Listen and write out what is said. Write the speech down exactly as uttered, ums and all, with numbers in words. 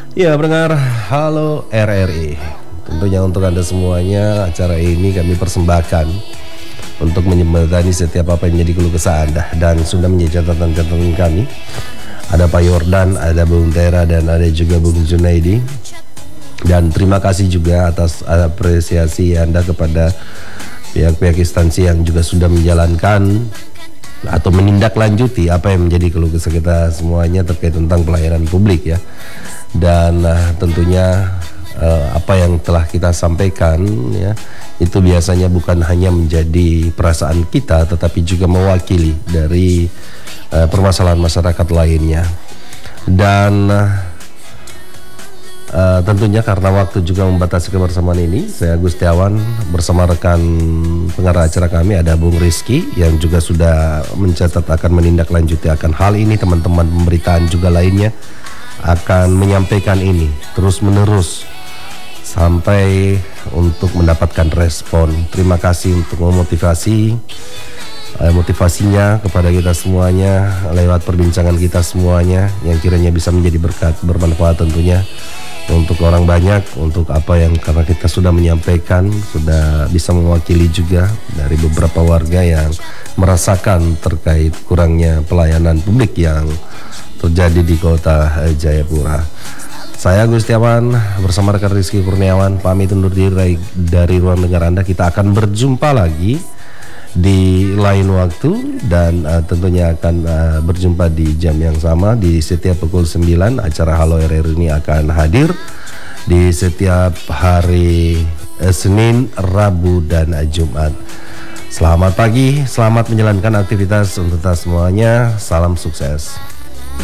Ya, pendengar Halo R R I. Tentunya untuk Anda semuanya, acara ini kami persembahkan untuk menjembatani setiap apa yang menjadi keluh kesah Anda. Dan sudah menjadi catatan-catatan kami. Ada Pak Yordan, ada Bung Tera, dan ada juga Bung Junaidi. Dan terima kasih juga atas apresiasi Anda kepada pihak-pihak instansi yang juga sudah menjalankan atau menindaklanjuti apa yang menjadi keluh kesah kita semuanya terkait tentang pelayanan publik ya. Dan uh, tentunya uh, apa yang telah kita sampaikan ya, itu biasanya bukan hanya menjadi perasaan kita tetapi juga mewakili dari uh, permasalahan masyarakat lainnya. Dan uh, Uh, tentunya karena waktu juga membatasi kebersamaan ini, saya Gustiawan bersama rekan pengarah acara kami ada Bung Rizky yang juga sudah mencatat akan menindaklanjuti akan hal ini. Teman-teman pemberitaan juga lainnya akan menyampaikan ini terus menerus sampai untuk mendapatkan respon. Terima kasih untuk memotivasi uh, motivasinya kepada kita semuanya lewat perbincangan kita semuanya yang kiranya bisa menjadi berkat, bermanfaat tentunya untuk orang banyak, untuk apa yang karena kita sudah menyampaikan, sudah bisa mewakili juga dari beberapa warga yang merasakan terkait kurangnya pelayanan publik yang terjadi di kota Jayapura. Saya Gustiawan bersama rekan Rizky Kurniawan pamit undur diri dari ruang dengar Anda. Kita akan berjumpa lagi di lain waktu dan uh, tentunya akan uh, berjumpa di jam yang sama di setiap pukul sembilan. Acara Halo R R ini akan hadir di setiap hari uh, Senin, Rabu, dan uh, Jumat. Selamat pagi, selamat menjalankan aktivitas untuk kita semuanya. Salam sukses.